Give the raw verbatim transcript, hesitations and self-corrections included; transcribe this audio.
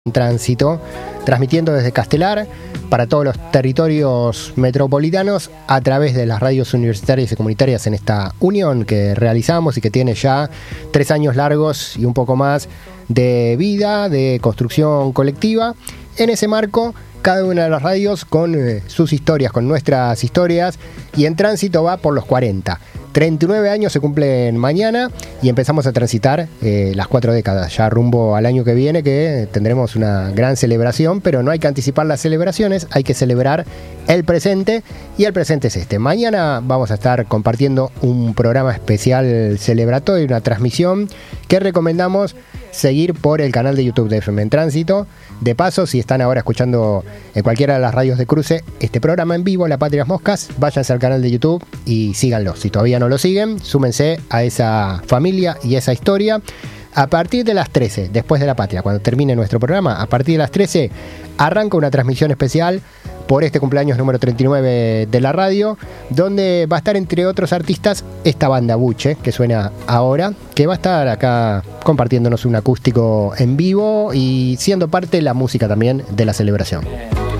Tránsito, transmitiendo desde Castelar para todos los territorios metropolitanos a través de las radios universitarias y comunitarias en esta unión que realizamos y que tiene ya tres años largos y un poco más de vida, de construcción colectiva. En ese marco, cada una de las radios con eh, sus historias, con nuestras historias, y en Tránsito va por los cuarenta. treinta y nueve años se cumplen mañana y empezamos a transitar eh, las cuatro décadas, ya rumbo al año que viene, que tendremos una gran celebración, pero no hay que anticipar las celebraciones, hay que celebrar el presente, y el presente es este. Mañana vamos a estar compartiendo un programa especial celebratorio, una transmisión que recomendamos seguir por el canal de YouTube de F M en Tránsito. De paso, si están ahora escuchando en cualquiera de las radios de cruce este programa en vivo, La Patria Moscas, váyanse al canal de YouTube y síganlo. Si todavía no lo siguen, súmense a esa familia y esa historia. A partir de las trece, después de La Patria, cuando termine nuestro programa, a partir de las trece arranca una transmisión especial por este cumpleaños número treinta y nueve de la radio, donde va a estar, entre otros artistas, esta banda Buche, que suena ahora, que va a estar acá compartiéndonos un acústico en vivo y siendo parte de la música también de la celebración.